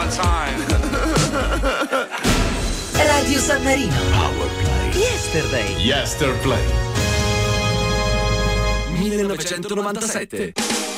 one time. Radio San Marino. Powerplay. Yesterday. Yesterplay. 1997.